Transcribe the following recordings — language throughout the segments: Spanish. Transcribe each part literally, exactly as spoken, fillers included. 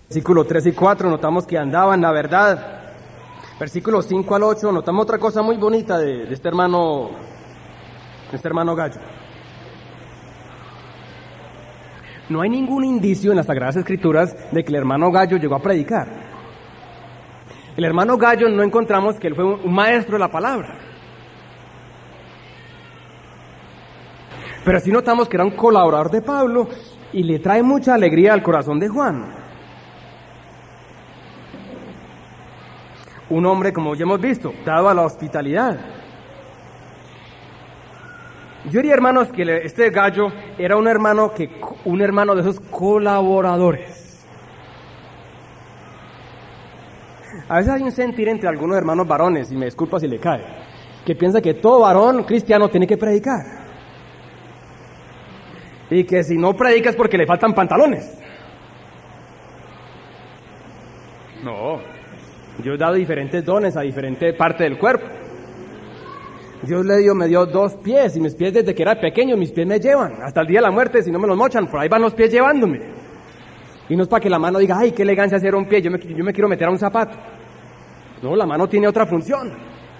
Versículos tres y cuatro, notamos que andaba en la verdad. Versículos cinco al ocho, notamos otra cosa muy bonita de, de este hermano, de este hermano Gallo. No hay ningún indicio en las Sagradas Escrituras de que el hermano Gallo llegó a predicar. El hermano Gallo no encontramos que él fue un maestro de la palabra. Pero sí notamos que era un colaborador de Pablo y le trae mucha alegría al corazón de Juan. Un hombre, como ya hemos visto, dado a la hospitalidad. Yo diría, hermanos, que este Gallo era un hermano que un hermano de esos colaboradores. A veces hay un sentir entre algunos hermanos varones, y me disculpa si le cae, que piensa que todo varón cristiano tiene que predicar. Y que si no predica es porque le faltan pantalones. No, Dios ha dado diferentes dones a diferentes partes del cuerpo. Dios le dio, me dio dos pies, y mis pies desde que era pequeño, mis pies me llevan, hasta el día de la muerte, si no me los mochan, por ahí van los pies llevándome. Y no es para que la mano diga, ay, qué elegancia hacer un pie, yo me, yo me quiero meter a un zapato. No, la mano tiene otra función.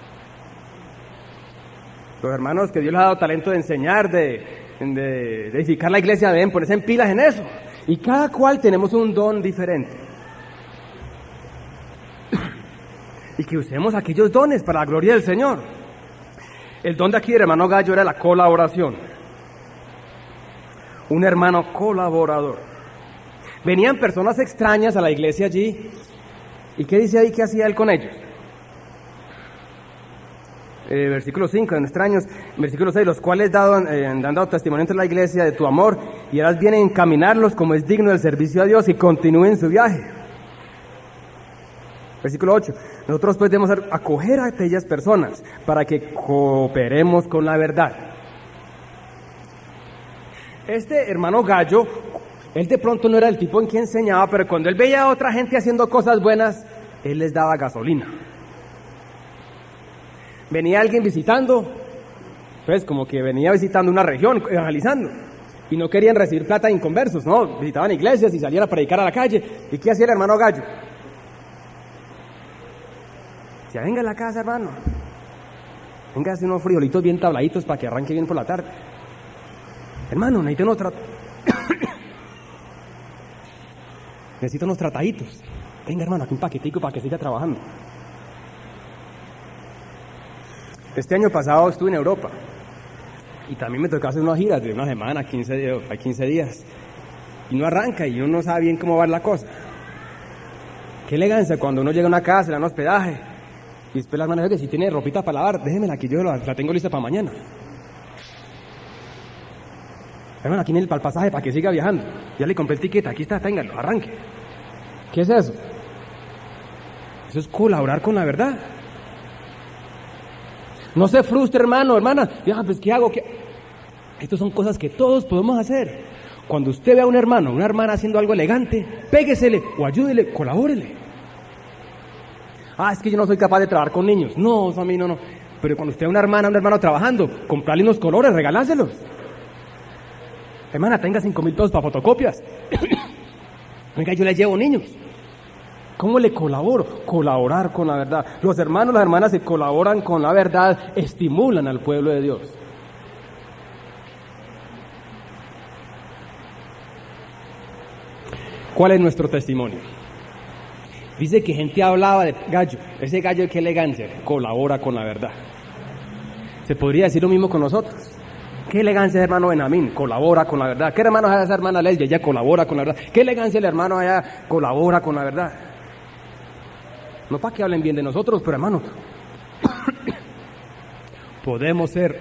Los hermanos que Dios les ha dado talento de enseñar, de, de, de edificar la iglesia, deben ponerse en pilas en eso. Y cada cual tenemos un don diferente. Y que usemos aquellos dones para la gloria del Señor. El don de aquí del hermano Gallo era la colaboración. Un hermano colaborador. Venían personas extrañas a la iglesia allí. ¿Y qué dice ahí que hacía él con ellos? Eh, versículo cinco, en extraños. Versículo seis, los cuales dado, eh, han dado testimonio entre la iglesia de tu amor, y harás bien en encaminarlos como es digno del servicio a Dios, y continúen su viaje. Versículo ocho, nosotros pues debemos acoger a aquellas personas para que cooperemos con la verdad. Este hermano Gallo, él de pronto no era el tipo en quien enseñaba, pero cuando él veía a otra gente haciendo cosas buenas, él les daba gasolina. Venía alguien visitando, pues como que venía visitando una región, evangelizando, y no querían recibir plata de inconversos, no, visitaban iglesias y salían a predicar a la calle. ¿Y qué hacía el hermano Gallo? Ya venga a la casa, hermano. Venga a hacer unos frijolitos bien tabladitos para que arranque bien por la tarde. Hermano, necesito unos trat... necesito unos trataditos. Venga, hermano, aquí un paquetico para que siga trabajando. Este año pasado estuve en Europa y también me tocó hacer unas giras de una semana, quince días, hay quince días. Y no arranca y uno no sabe bien cómo va la cosa. Qué elegancia cuando uno llega a una casa, le dan hospedaje. Y después la hermana dice, si tiene ropita para lavar, déjemela aquí, yo la, la tengo lista para mañana. Hermano, aquí en el, para el pasaje, para que siga viajando. Ya le compré el ticket, aquí está, téngalo, arranque. ¿Qué es eso? Eso es colaborar con la verdad. No se frustre, hermano, hermana. Ya, pues, ¿qué hago? ¿Qué? Estas son cosas que todos podemos hacer. Cuando usted ve a un hermano, una hermana haciendo algo elegante, péguesele o ayúdele, colabórele. Ah, es que yo no soy capaz de trabajar con niños. No, eso a mí no, no. Pero cuando usted ve a una hermana, un hermano trabajando, comprarle unos colores, regaláselos. Hermana, tenga cinco mil pesos para fotocopias. Venga, yo le llevo niños. ¿Cómo le colaboro? Colaborar con la verdad. Los hermanos, las hermanas se colaboran con la verdad, estimulan al pueblo de Dios. ¿Cuál es nuestro testimonio? Dice que gente hablaba de Gallo. Ese Gallo, qué elegancia, colabora con la verdad. Se podría decir lo mismo con nosotros. Qué elegancia el hermano Benjamín, colabora con la verdad. Qué hermano es esa hermana Lesbia, ella colabora con la verdad. Qué elegancia el hermano allá, colabora con la verdad. No para que hablen bien de nosotros, pero hermano, podemos ser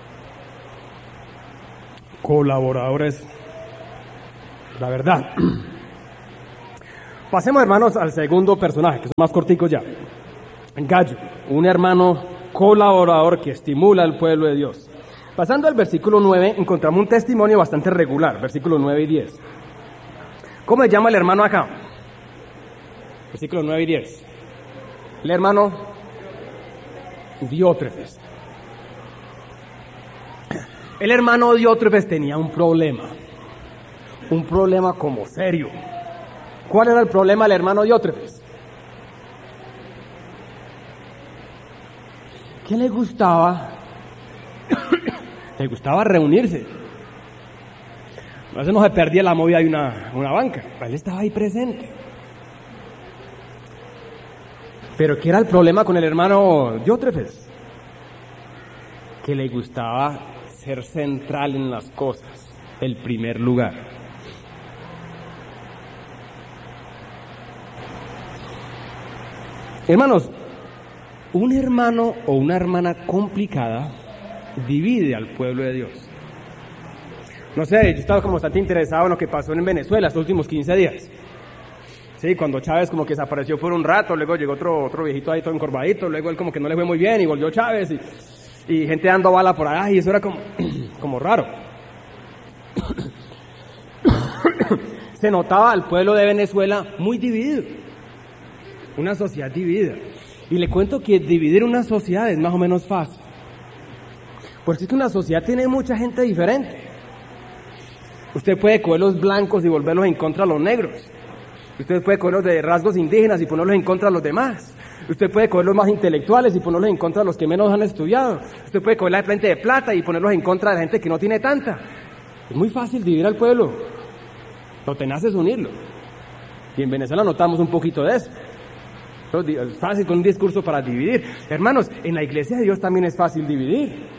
colaboradores, la verdad. Pasemos, hermanos, al segundo personaje, que son más corticos ya. Gallo, un hermano colaborador que estimula al pueblo de Dios. Pasando al versículo nueve, encontramos un testimonio bastante regular, versículos nueve y diez. ¿Cómo se llama el hermano acá? Versículos nueve y diez. El hermano Diótrefes. El hermano Diótrefes tenía un problema, un problema como serio. ¿Cuál era el problema del hermano Diótrefes? ¿Qué le gustaba? Le gustaba reunirse. A veces no se perdía la movida de una, una banca, él estaba ahí presente. Pero ¿qué era el problema con el hermano Diótrefes? Que le gustaba ser central en las cosas, el primer lugar. Hermanos, un hermano o una hermana complicada divide al pueblo de Dios. No sé, yo estaba como bastante interesado en lo que pasó en Venezuela estos últimos quince días. Sí, cuando Chávez como que desapareció por un rato, luego llegó otro, otro viejito ahí todo encorvadito, luego él como que no le fue muy bien y volvió Chávez y, y gente dando bala por allá y eso era como, como raro. Se notaba al pueblo de Venezuela muy dividido, una sociedad dividida. Y le cuento que dividir una sociedad es más o menos fácil, porque es que una sociedad tiene mucha gente diferente. Usted puede coger los blancos y volverlos en contra de los negros. Usted puede coger los de rasgos indígenas y ponerlos en contra de los demás. Usted puede coger los más intelectuales y ponerlos en contra de los que menos han estudiado. Usted puede coger la gente de plata y ponerlos en contra de la gente que no tiene tanta. Es muy fácil dividir al pueblo. Lo tenaz es unirlo. Y en Venezuela notamos un poquito de eso. Es fácil con un discurso para dividir. Hermanos, en la iglesia de Dios también es fácil dividir.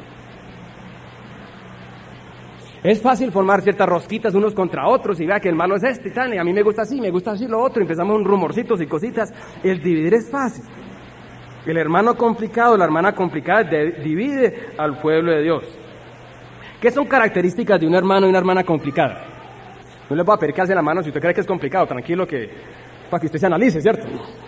Es fácil formar ciertas rosquitas unos contra otros y vea que el malo es este y tal, y a mí me gusta así, me gusta así lo otro, y empezamos un rumorcitos y cositas. El dividir es fácil. El hermano complicado, la hermana complicada de, divide al pueblo de Dios. ¿Qué son características de un hermano y una hermana complicada? No les voy a pedir que alce la mano si usted cree que es complicado, tranquilo, que para que usted se analice, ¿cierto?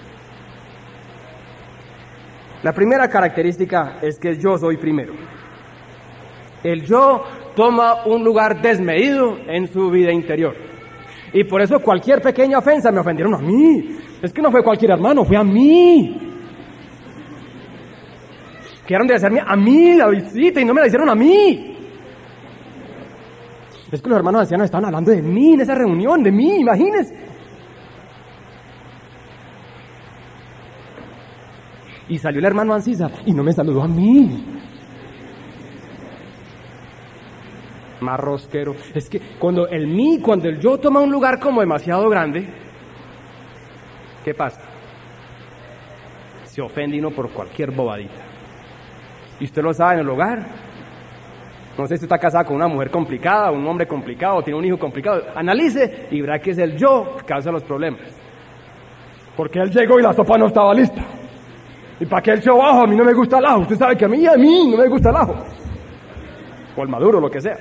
La primera característica es que yo soy primero. El yo toma un lugar desmedido en su vida interior. Y por eso cualquier pequeña ofensa me ofendieron a mí. Es que no fue cualquier hermano, fue a mí. Quedaron de hacerme a mí la visita y no me la hicieron a mí. Es que los hermanos ancianos estaban hablando de mí en esa reunión, de mí, imagínense. Y salió el hermano Ancisa y no me saludó a mí. Más rosquero. Es que cuando el mí, cuando el yo toma un lugar como demasiado grande, ¿qué pasa? Se ofende uno por cualquier bobadita. Y usted lo sabe en el hogar. No sé si está casado con una mujer complicada, un hombre complicado, tiene un hijo complicado. Analice y verá que es el yo que causa los problemas. Porque él llegó y la sopa no estaba lista. ¿Y para qué el show ajo? A mí no me gusta el ajo. Usted sabe que a mí, a mí no me gusta el ajo. O el maduro, lo que sea.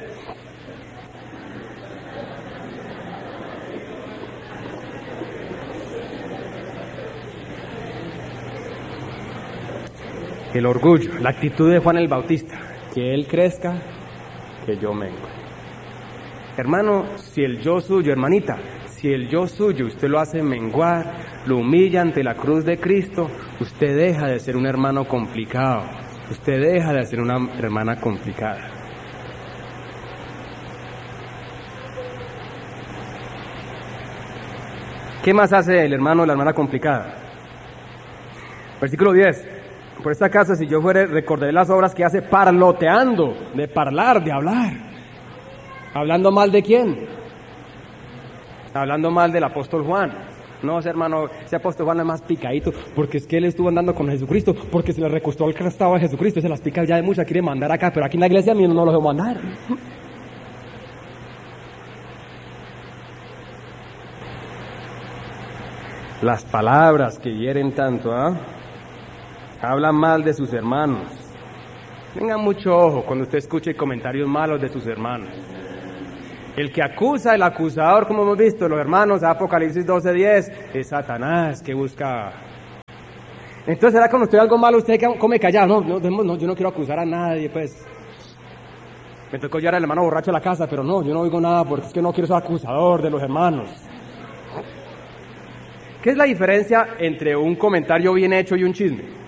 El orgullo, la actitud de Juan el Bautista. Que él crezca, que yo mengue. Hermano, si el yo suyo, hermanita, si el yo suyo usted lo hace menguar, lo humilla ante la cruz de Cristo, usted deja de ser un hermano complicado, usted deja de ser una hermana complicada. ¿Qué más hace el hermano o la hermana complicada? Versículo diez. Por esta casa, si yo fuere, recordaré las obras que hace parloteando, de parlar, de hablar. ¿Hablando mal de quién? Hablando mal del apóstol Juan. No, ese hermano, ese apóstol Juan es más picadito, porque es que él estuvo andando con Jesucristo, porque se le recostó al crastado a Jesucristo, se las pica ya de mucha, quiere mandar acá, pero aquí en la iglesia a mí no lo debo mandar. Las palabras que hieren tanto, ¿ah? ¿eh? Hablan mal de sus hermanos. Tengan mucho ojo cuando usted escuche comentarios malos de sus hermanos. El que acusa, el acusador, como hemos visto, los hermanos, Apocalipsis doce diez, es Satanás que busca. Entonces, ¿será cuando usted ve algo malo, usted come callado? No, no, no, yo no quiero acusar a nadie, pues. Me tocó llevar al hermano borracho a la casa, pero no, yo no oigo nada porque es que no quiero ser acusador de los hermanos. ¿Qué es la diferencia entre un comentario bien hecho y un chisme?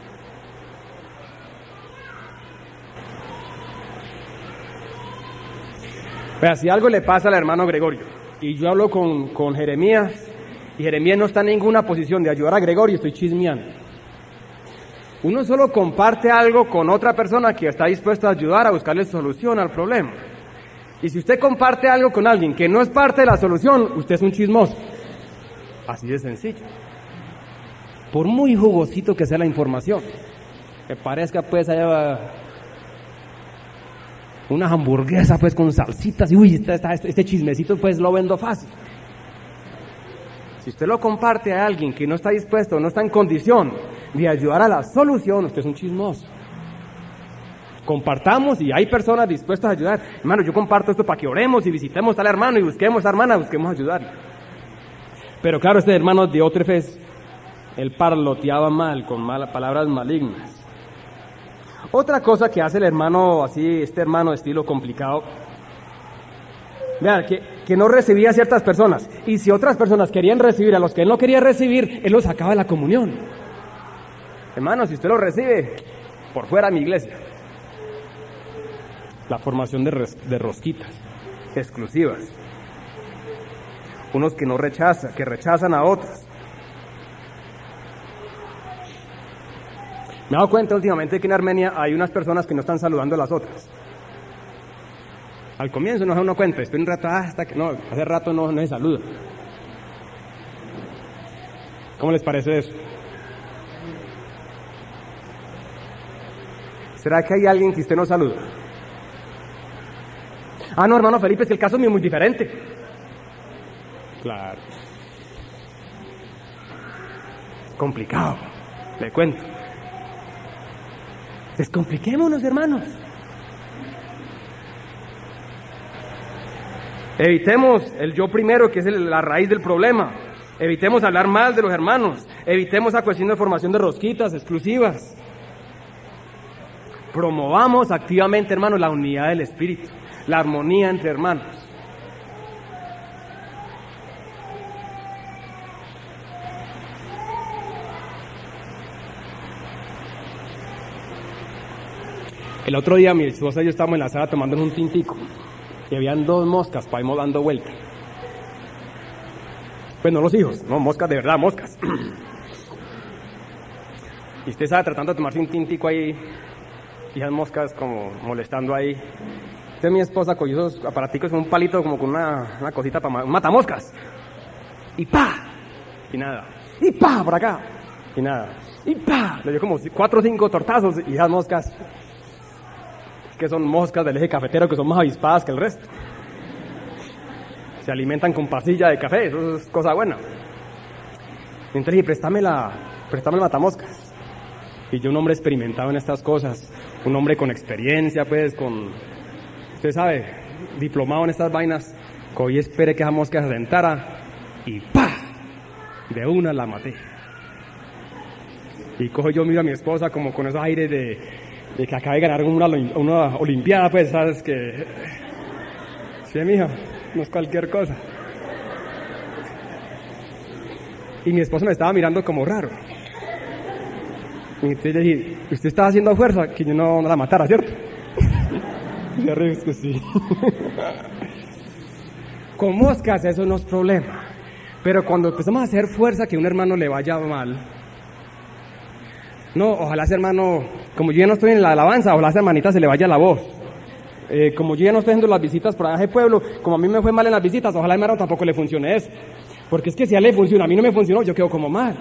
Pero si algo le pasa al hermano Gregorio, y yo hablo con, con Jeremías, Y Jeremías no está en ninguna posición de ayudar a Gregorio, estoy chismeando. Uno solo comparte algo con otra persona que está dispuesta a ayudar a buscarle solución al problema. Y si usted comparte algo con alguien que no es parte de la solución, usted es un chismoso. Así de sencillo. Por muy jugosito que sea la información, que parezca pues allá una hamburguesa pues con salsitas y uy, este, este, este chismecito pues lo vendo fácil. Si usted lo comparte a alguien que no está dispuesto, no está en condición de ayudar a la solución, usted es un chismoso. Compartamos y hay personas dispuestas a ayudar. Hermano, yo comparto esto para que oremos y visitemos al hermano y busquemos a la hermana, busquemos ayudar. Pero claro, este hermano Diótrefes, él parloteaba mal, con malas palabras malignas. Otra cosa que hace el hermano así, este hermano de estilo complicado, vean, que, que no recibía a ciertas personas, y si otras personas querían recibir a los que él no quería recibir, él los sacaba de la comunión. Hermano, si usted lo recibe, por fuera de mi iglesia. La formación de, res, de rosquitas exclusivas. Unos que no rechazan, que rechazan a otros. Me he dado cuenta últimamente que en Armenia hay unas personas que no están saludando a las otras. Al comienzo no se da uno cuenta, después un rato, ah, hasta que no, hace rato no, no se saluda. ¿Cómo les parece eso? ¿Será que hay alguien que usted no saluda? Ah, no, hermano Felipe, es que el caso mío es muy diferente. Claro. Complicado, le cuento. Descompliquémonos, hermanos. Evitemos el yo primero, que es el, la raíz del problema. Evitemos hablar mal de los hermanos. Evitemos la cuestión de formación de rosquitas exclusivas. Promovamos activamente, hermanos, la unidad del espíritu, la armonía entre hermanos. El otro día mi esposa y yo estábamos en la sala tomando un tintico y habían dos moscas para irnos dando vuelta. Pues no los hijos, no, moscas de verdad, moscas. Y usted estaba tratando de tomarse un tintico ahí y las moscas como molestando ahí. Entonces mi esposa cogió esos aparaticos con un palito como con una, una cosita para un matamoscas. Y ¡pa! Y nada. Y ¡pa! Por acá. Y nada. Y ¡pa! Le dio como cuatro o cinco tortazos y las moscas, que son moscas del eje cafetero, que son más avispadas que el resto. Se alimentan con pasilla de café, eso es cosa buena. Entonces dije, préstame, la, préstame el matamoscas. Y yo, un hombre experimentado en estas cosas, un hombre con experiencia, pues, con, usted sabe, diplomado en estas vainas, cogí, esperé que esa mosca se sentara y ¡pa! De una la maté. Y cojo yo, miro a mi esposa como con esos aires de, de que acaba de ganar una, una olimpiada, pues, ¿sabes? Que, sí, mija, no es cualquier cosa. Y mi esposa me estaba mirando como raro. Y entonces le dije, usted estaba haciendo fuerza que yo no, no la matara, ¿cierto? Y se ríe, es que sí. Con moscas eso no es problema. Pero cuando empezamos a hacer fuerza que a un hermano le vaya mal, no, ojalá ese hermano, como yo ya no estoy en la alabanza, ojalá a esa hermanita se le vaya la voz. Eh, como yo ya no estoy haciendo las visitas por allá de pueblo, como a mí me fue mal en las visitas, ojalá a mi hermano tampoco le funcione eso. Porque es que si a él le funciona, a mí no me funcionó, yo quedo como mal.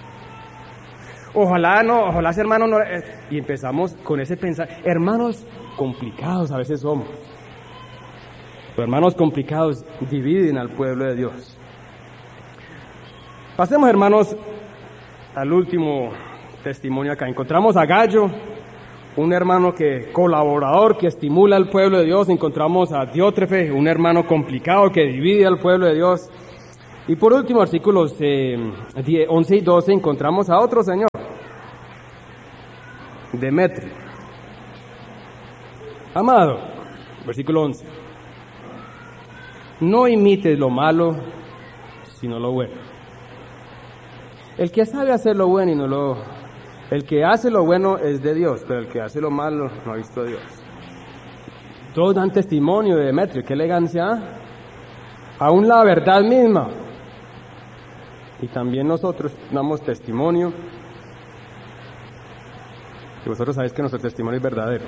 Ojalá no, ojalá ese hermano no... Eh, y empezamos con ese pensar. Hermanos complicados a veces somos. Los hermanos complicados dividen al pueblo de Dios. Pasemos, hermanos, al último testimonio acá. Encontramos a Gallo, un hermano que colaborador, que estimula al pueblo de Dios. Encontramos a Diótrefe, un hermano complicado que divide al pueblo de Dios. Y por último, artículos eh, once y doce, encontramos a otro señor, Demetrio. Amado, versículo once. No imites lo malo, sino lo bueno. El que sabe hacer lo bueno y no lo... El que hace lo bueno es de Dios, pero el que hace lo malo no ha visto a Dios. Todos dan testimonio de Demetrio, qué elegancia. Aún la verdad misma. y también nosotros damos testimonio, y vosotros sabéis que nuestro testimonio es verdadero.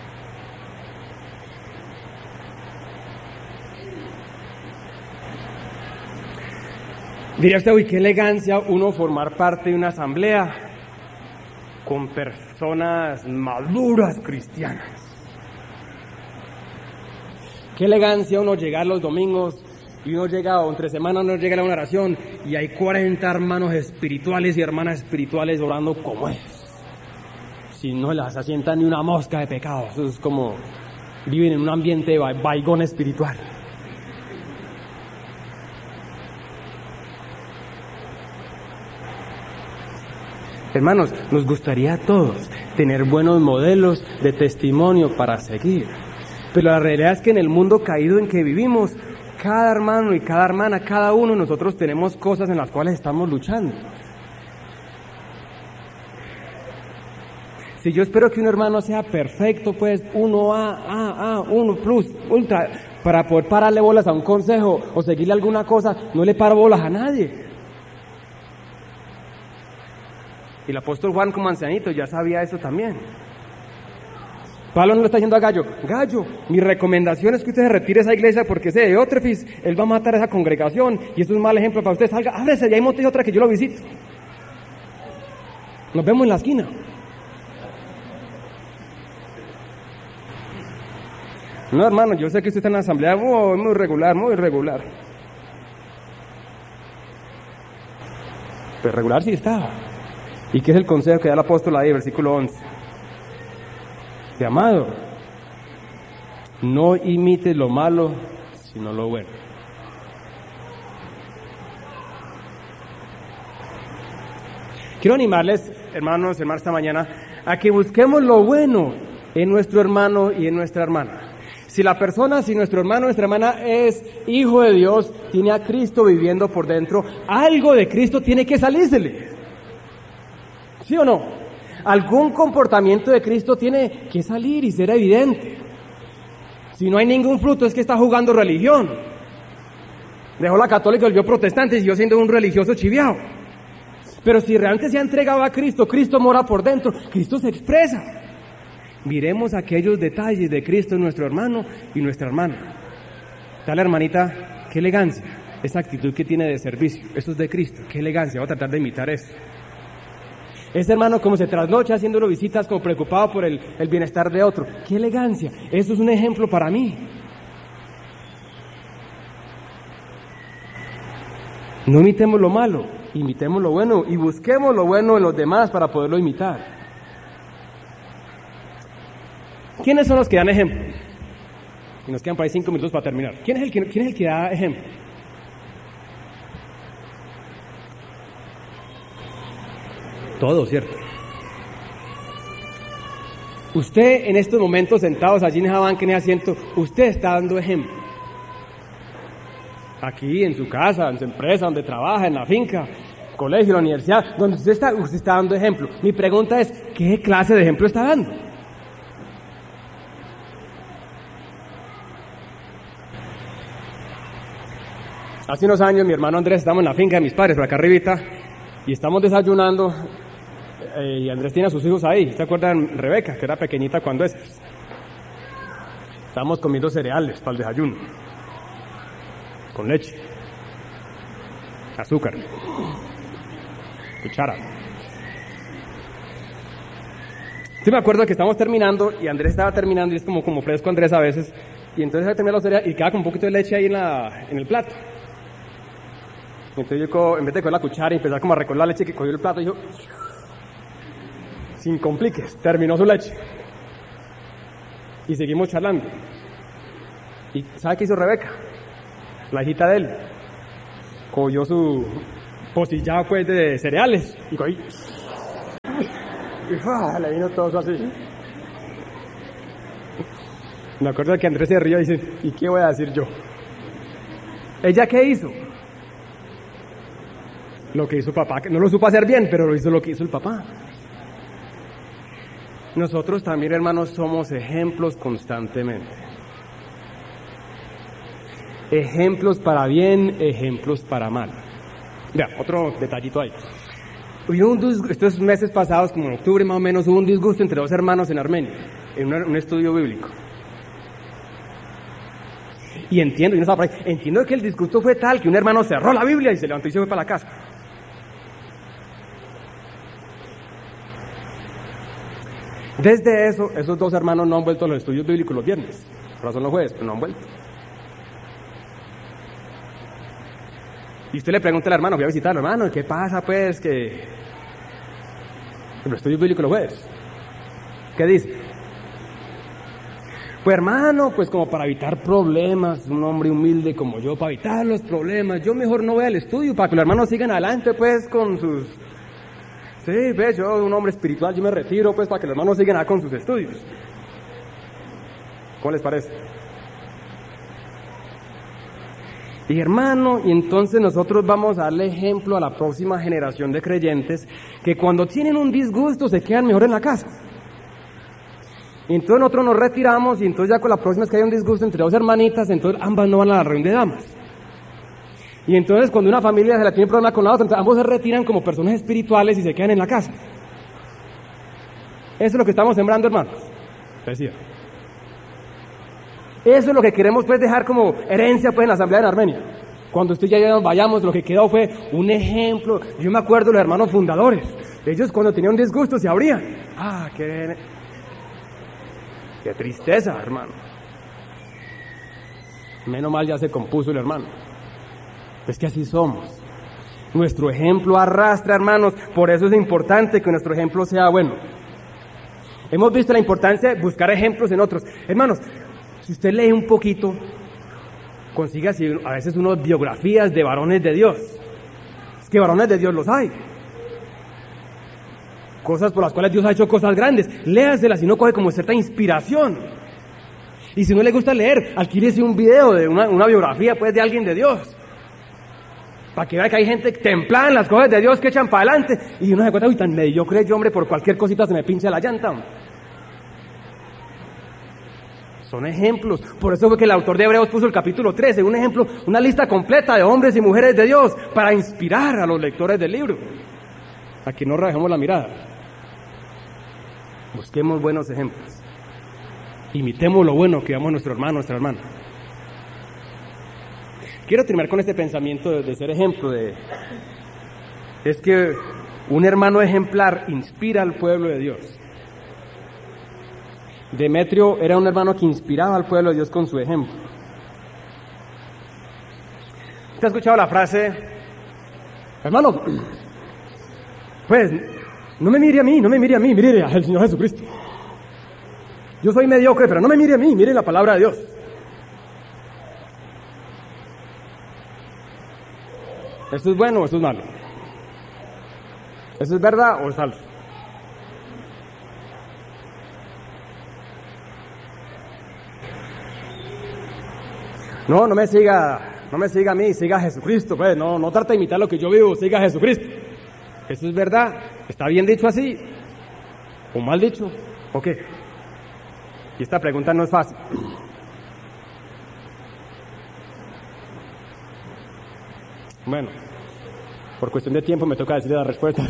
Diría usted, uy, qué elegancia uno formar parte de una asamblea con personas maduras cristianas. Qué elegancia uno llegar los domingos y uno llega, o entre semanas uno llega a una oración y hay cuarenta hermanos espirituales y hermanas espirituales orando como es. Si no las asienta ni una mosca de pecado, eso es como viven en un ambiente de vaigón espiritual. Hermanos, nos gustaría a todos tener buenos modelos de testimonio para seguir. Pero la realidad es que en el mundo caído en que vivimos, cada hermano y cada hermana, cada uno de nosotros tenemos cosas en las cuales estamos luchando. Si yo espero que un hermano sea perfecto, pues uno A, A, A, uno plus, ultra, para poder pararle bolas a un consejo o seguirle alguna cosa, no le paro bolas a nadie. Y el apóstol Juan como ancianito ya sabía eso también. Pablo no le está diciendo a Gallo, Gallo, mi recomendación es que usted se retire a esa iglesia porque ese Diótrefes, él va a matar a esa congregación y eso es un mal ejemplo para usted. Salga, ábrese, ya hay monte y otra que yo lo visito. Nos vemos en la esquina. No, hermano, yo sé que usted está en la asamblea muy, muy regular, muy regular. Pero regular sí está. ¿Y qué es el consejo que da el apóstol ahí, versículo once? De amado, no imites lo malo, sino lo bueno. Quiero animarles, hermanos, hermanas, esta mañana, a que busquemos lo bueno en nuestro hermano y en nuestra hermana. Si la persona, si nuestro hermano o nuestra hermana es hijo de Dios, tiene a Cristo viviendo por dentro, algo de Cristo tiene que salírsele. ¿Sí o no? Algún comportamiento de Cristo tiene que salir y ser evidente. Si no hay ningún fruto es que está jugando religión. Dejó la católica y volvió protestante y siguió siendo un religioso chiviao. Pero si realmente se ha entregado a Cristo, Cristo mora por dentro, Cristo se expresa. Miremos aquellos detalles de Cristo en nuestro hermano y nuestra hermana. Dale, hermanita, qué elegancia, esa actitud que tiene de servicio, eso es de Cristo, qué elegancia, voy a tratar de imitar eso. Ese hermano como se trasnocha haciéndolo visitas como preocupado por el, el bienestar de otro. ¡Qué elegancia! Eso es un ejemplo para mí. No imitemos lo malo, imitemos lo bueno y busquemos lo bueno en los demás para poderlo imitar. ¿Quiénes son los que dan ejemplo? Y nos quedan por ahí cinco minutos para terminar. ¿Quién es el que, quién es el que da ejemplo? Todo, ¿cierto? Usted en estos momentos sentados allí en esa banca, en ese asiento, usted está dando ejemplo. Aquí, en su casa, en su empresa, donde trabaja, en la finca, colegio, la universidad, donde usted está, usted está dando ejemplo. Mi pregunta es, ¿qué clase de ejemplo está dando? Hace unos años mi hermano Andrés, estamos en la finca de mis padres, por acá arribita, y estamos desayunando. Eh, y Andrés tiene a sus hijos ahí. ¿Se acuerdan Rebeca, que era pequeñita cuando es? Estábamos comiendo cereales para el desayuno, con leche, azúcar, cuchara. Sí, me acuerdo que estábamos terminando y Andrés estaba terminando y es como, como fresco Andrés a veces, y entonces se termina los cereales y queda con un poquito de leche ahí en, la, en el plato. Entonces yo, en vez de coger la cuchara y empezar como a recoger la leche, que cogió el plato y yo, sin compliques, terminó su leche. Y seguimos charlando. ¿Y sabe qué hizo Rebeca? La hijita de él. Cogió su pocillado pues de cereales y cogió. Y ¡ah! Le vino todo eso así. Me acuerdo que Andrés se rió y dice, ¿y qué voy a decir yo? ¿Ella qué hizo? Lo que hizo papá, que no lo supo hacer bien, pero lo hizo lo que hizo el papá. Nosotros también, hermanos, somos ejemplos constantemente. Ejemplos para bien, ejemplos para mal. Vea, otro detallito ahí. Hubo un dis- estos meses pasados, como en octubre más o menos, hubo un disgusto entre dos hermanos en Armenia, en una- un estudio bíblico. Y entiendo, y no estaba por ahí, entiendo que el disgusto fue tal que un hermano cerró la Biblia y se levantó y se fue para la casa. Desde eso, esos dos hermanos no han vuelto a los estudios bíblicos los viernes. Ahora son los jueves, pero no han vuelto. Y usted le pregunta al hermano, voy a visitarlo, hermano, ¿qué pasa pues que los estudios bíblicos los jueves? ¿Qué dice? Pues hermano, pues como para evitar problemas, un hombre humilde como yo, para evitar los problemas, yo mejor no voy al estudio, para que los hermanos sigan adelante pues con sus... Sí, ves, yo un hombre espiritual, yo me retiro pues para que los hermanos sigan adelante con sus estudios. ¿Cómo les parece? Y hermano, y entonces nosotros vamos a darle ejemplo a la próxima generación de creyentes que cuando tienen un disgusto se quedan mejor en la casa. Y entonces nosotros nos retiramos y entonces ya con la próxima vez que hay un disgusto entre dos hermanitas, entonces ambas no van a la reunión de damas. Y entonces cuando una familia se la tiene problema con la otra, entonces ambos se retiran como personas espirituales y se quedan en la casa. Eso es lo que estamos sembrando, hermanos. Decía. Eso es lo que queremos pues dejar como herencia pues en la asamblea de Armenia. Cuando usted y yo nos vayamos, lo que quedó fue un ejemplo. Yo me acuerdo de los hermanos fundadores. Ellos cuando tenían un disgusto se abrían. Ah, qué, qué tristeza, hermano. Menos mal ya se compuso el hermano. Es que así somos. Nuestro ejemplo arrastra, hermanos. Por eso es importante que nuestro ejemplo sea bueno. Hemos visto la importancia de buscar ejemplos en otros. Hermanos, si usted lee un poquito, consiga así, a veces unas biografías de varones de Dios. Es que varones de Dios los hay. Cosas por las cuales Dios ha hecho cosas grandes. Léaselas y no coge como cierta inspiración. Y si no le gusta leer, alquílese un video de una, una biografía pues de alguien de Dios. Para que vea que hay gente templada en las cosas de Dios que echan para adelante. Y uno se cuenta, uy, tan mediocre yo, hombre, por cualquier cosita se me pincha la llanta. Son ejemplos. Por eso fue que el autor de Hebreos puso el capítulo trece, un ejemplo, una lista completa de hombres y mujeres de Dios para inspirar a los lectores del libro. A que no rebajemos la mirada. Busquemos buenos ejemplos. Imitemos lo bueno que damos a nuestro hermano, nuestra hermana. Quiero terminar con este pensamiento de, de ser ejemplo. De, es que un hermano ejemplar inspira al pueblo de Dios. Demetrio era un hermano que inspiraba al pueblo de Dios con su ejemplo. ¿Usted ha escuchado la frase, hermano, pues no me mire a mí, no me mire a mí, mire al Señor Jesucristo? Yo soy mediocre, pero no me mire a mí, mire la palabra de Dios. ¿Esto es bueno o esto es malo? ¿Eso es verdad o es falso? No, no me siga, no me siga a mí, siga a Jesucristo, pues, no, no trate de imitar lo que yo vivo, siga a Jesucristo. ¿Eso es verdad? ¿Está bien dicho así? ¿O mal dicho? ¿O qué? Y esta pregunta no es fácil. Bueno, por cuestión de tiempo me toca decirle la respuesta.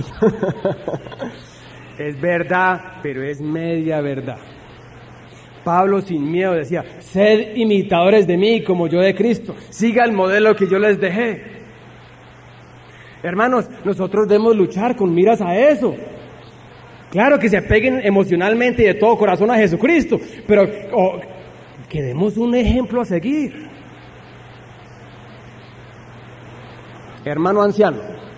Es verdad, pero es media verdad. Pablo sin miedo decía, sed imitadores de mí como yo de Cristo, siga el modelo que yo les dejé. Hermanos, nosotros debemos luchar con miras a eso. Claro que se apeguen emocionalmente y de todo corazón a Jesucristo, pero oh, que demos un ejemplo a seguir. Hermano anciano,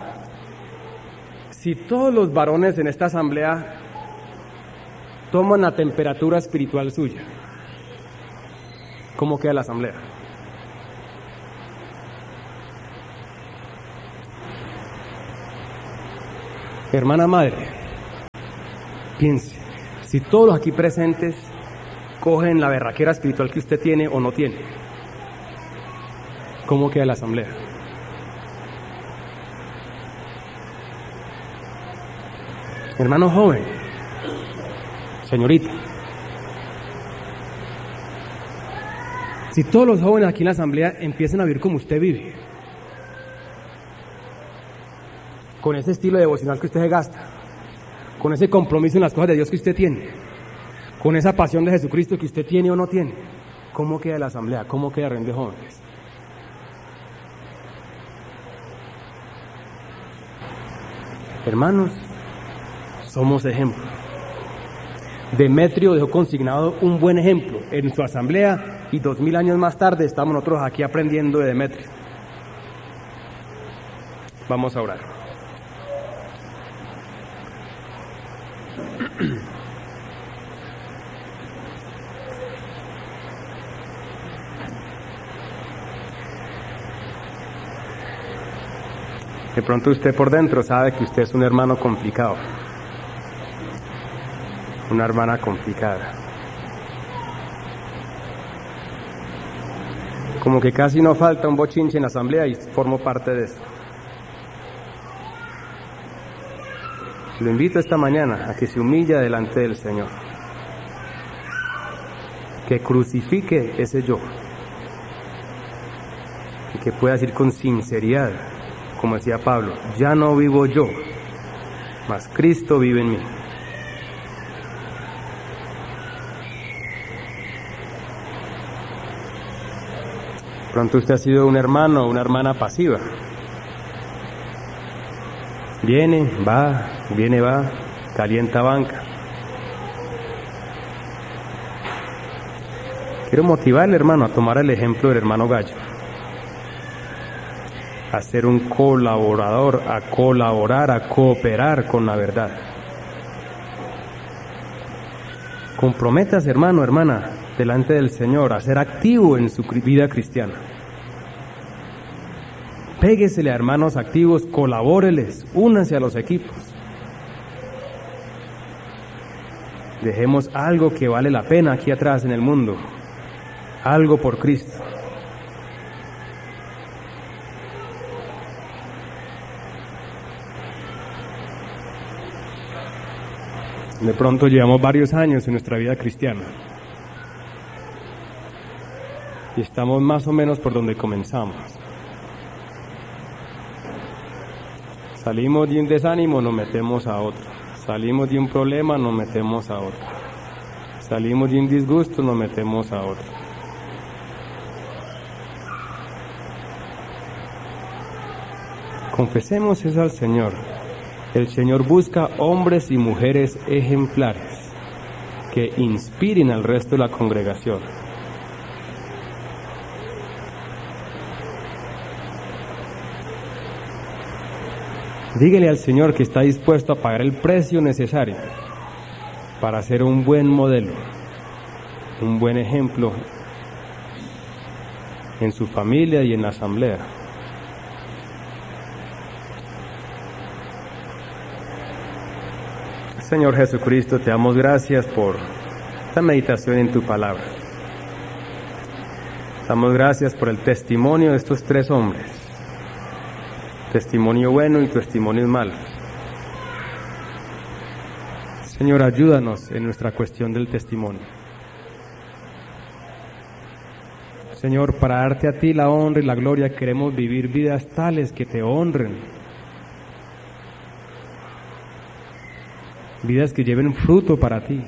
si todos los varones en esta asamblea toman la temperatura espiritual suya, ¿cómo queda la asamblea? Hermana madre, piense, si todos los aquí presentes cogen la berraquera espiritual que usted tiene o no tiene, ¿cómo queda la asamblea? Hermano joven, señorita, si todos los jóvenes aquí en la asamblea empiezan a vivir como usted vive, con ese estilo devocional que usted se gasta, con ese compromiso en las cosas de Dios que usted tiene, con esa pasión de Jesucristo que usted tiene o no tiene, ¿cómo queda la asamblea? ¿Cómo queda Reunión de Jóvenes? Hermanos, somos ejemplo. Demetrio dejó consignado un buen ejemplo en su asamblea y dos mil años más tarde estamos nosotros aquí aprendiendo de Demetrio. Vamos a orar. De pronto usted por dentro sabe que usted es un hermano complicado, una hermana complicada. Como que casi no falta un bochinche en la asamblea y formo parte de eso. Lo invito esta mañana a que se humille delante del Señor, que crucifique ese yo y que pueda decir con sinceridad, como decía Pablo, ya no vivo yo, mas Cristo vive en mí. Pronto usted ha sido un hermano o una hermana pasiva. Viene, va, viene, va, calienta banca. Quiero motivarle, hermano, a tomar el ejemplo del hermano Gallo, a ser un colaborador, a colaborar, a cooperar con la verdad. Comprométase, hermano, hermana, delante del Señor, a ser activo en su vida cristiana. Péguesele a hermanos activos, colabóreles, únanse a los equipos. Dejemos algo que vale la pena aquí atrás en el mundo, algo por Cristo. De pronto llevamos varios años en nuestra vida cristiana y estamos más o menos por donde comenzamos. Salimos de un desánimo, nos metemos a otro. Salimos de un problema, nos metemos a otro. Salimos de un disgusto, nos metemos a otro. Confesemos eso al Señor. El Señor busca hombres y mujeres ejemplares que inspiren al resto de la congregación. Dígale al Señor que está dispuesto a pagar el precio necesario para ser un buen modelo, un buen ejemplo en su familia y en la asamblea. Señor Jesucristo, te damos gracias por esta meditación en tu palabra. Damos gracias por el testimonio de estos tres hombres. Testimonio bueno y testimonios malos. Señor, ayúdanos en nuestra cuestión del testimonio. Señor, para darte a ti la honra y la gloria, queremos vivir vidas tales que te honren. Vidas que lleven fruto para ti.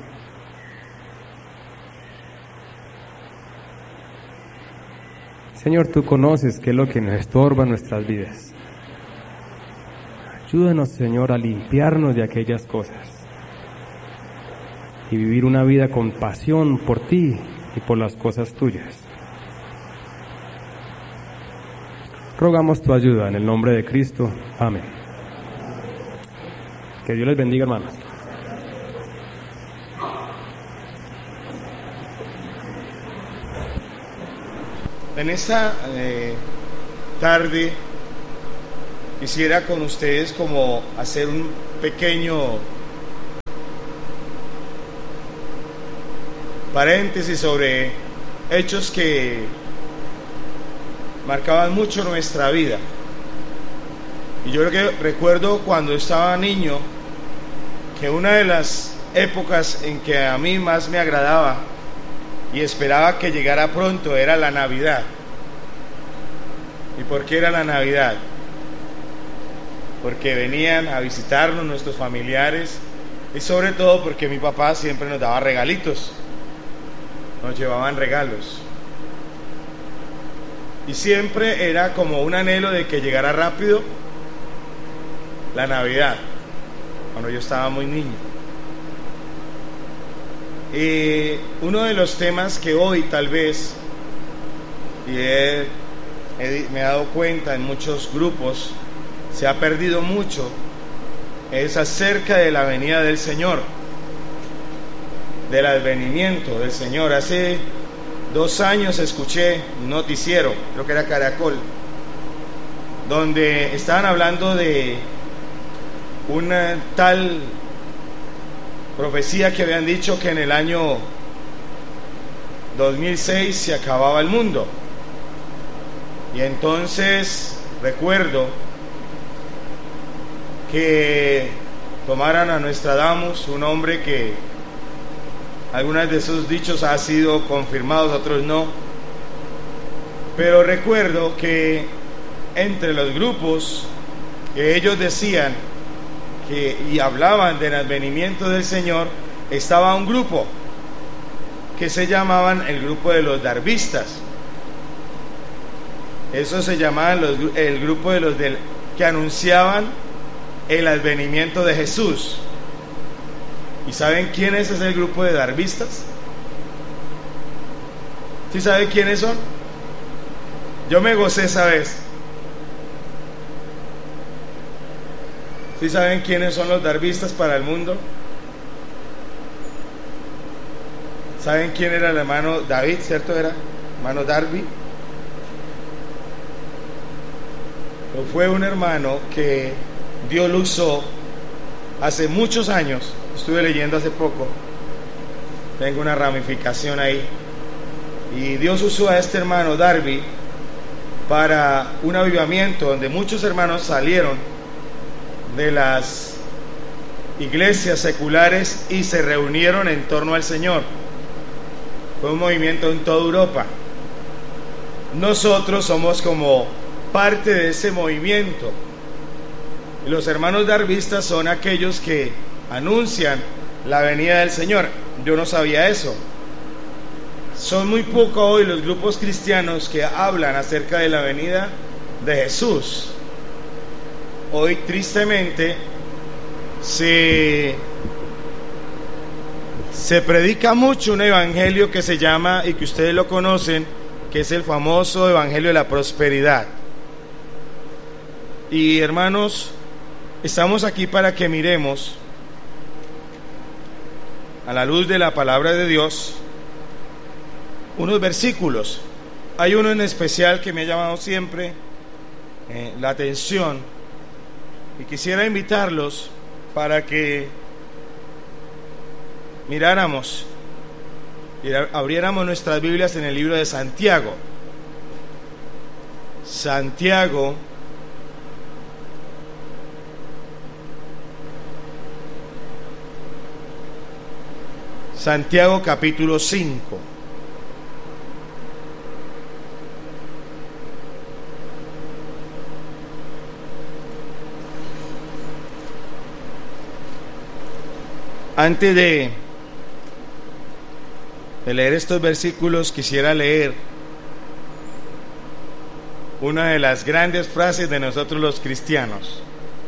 Señor, tú conoces qué es lo que nos estorba en nuestras vidas. Ayúdanos, Señor, a limpiarnos de aquellas cosas y vivir una vida con pasión por ti y por las cosas tuyas. Rogamos tu ayuda en el nombre de Cristo. Amén. Que Dios les bendiga, hermanos. En esta eh, tarde quisiera con ustedes como hacer un pequeño paréntesis sobre hechos que marcaban mucho nuestra vida. Y yo creo que recuerdo cuando estaba niño que una de las épocas en que a mí más me agradaba y esperaba que llegara pronto era la Navidad. ¿Y por qué era la Navidad? porque venían a visitarnos nuestros familiares y sobre todo porque mi papá siempre nos daba regalitos, nos llevaban regalos. Y siempre era como un anhelo de que llegara rápido la Navidad, cuando yo estaba muy niño. Y uno de los temas que hoy tal vez, y he, he, me he dado cuenta en muchos grupos, se ha perdido mucho, es acerca de la venida del Señor, del advenimiento del Señor. Hace dos años escuché un noticiero, creo que era Caracol, donde estaban hablando de una tal profecía que habían dicho que en el año dos mil seis se acababa el mundo. Y entonces recuerdo que tomaran a Nostradamus, un hombre que algunos de sus dichos han sido confirmados, otros no, pero recuerdo que entre los grupos que ellos decían que, y hablaban del advenimiento del Señor, estaba un grupo que se llamaban el grupo de los darbistas. Eso se llamaban los, el grupo de los del, que anunciaban el advenimiento de Jesús. ¿Y saben quién es ese grupo de darbistas? ¿Sí saben quiénes son? Yo me gocé esa vez. ¿Sí saben quiénes son los darbistas para el mundo? ¿Saben quién era el hermano David, cierto era? Hermano Darby. Pues fue un hermano que Dios lo usó hace muchos años. Estuve leyendo hace poco, tengo una ramificación ahí, y Dios usó a este hermano Darby para un avivamiento donde muchos hermanos salieron de las iglesias seculares y se reunieron en torno al Señor. Fue un movimiento en toda Europa. Nosotros somos como parte de ese movimiento. Los hermanos darbistas son aquellos que anuncian la venida del Señor. Yo no sabía eso. Son muy pocos hoy los grupos cristianos que hablan acerca de la venida de Jesús. Hoy tristemente se, se predica mucho un evangelio que se llama, y que ustedes lo conocen, que es el famoso evangelio de la prosperidad. Y hermanos, estamos aquí para que miremos a la luz de la palabra de Dios unos versículos. Hay uno en especial que me ha llamado siempre eh, la atención, y quisiera invitarlos para que miráramos y abriéramos nuestras Biblias en el libro de Santiago. Santiago Santiago capítulo cinco. Antes de, de leer estos versículos, quisiera leer una de las grandes frases de nosotros los cristianos.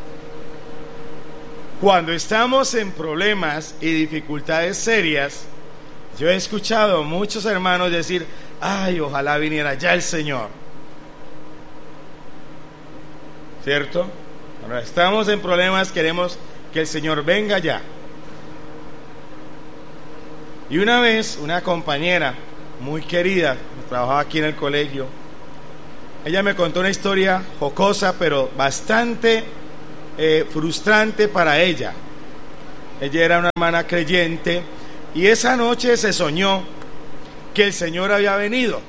Cuando estamos en problemas y dificultades serias, yo he escuchado a muchos hermanos decir: ay, ojalá viniera ya el Señor. ¿Cierto? Cuando estamos en problemas, queremos que el Señor venga ya. Y una vez una compañera muy querida, que trabajaba aquí en el colegio, ella me contó una historia jocosa, pero bastante eh, frustrante para ella. Ella era una hermana creyente, y esa noche se soñó que el Señor había venido.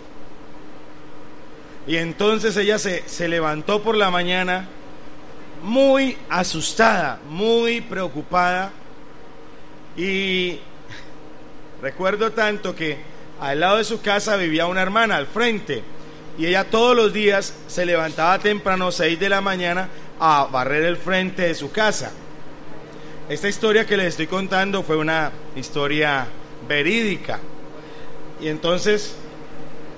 Y entonces ella se, se levantó por la mañana muy asustada, muy preocupada, y recuerdo tanto que al lado de su casa vivía una hermana al frente, y ella todos los días se levantaba temprano, seis de la mañana, a barrer el frente de su casa. Esta historia que les estoy contando fue una historia verídica. Y entonces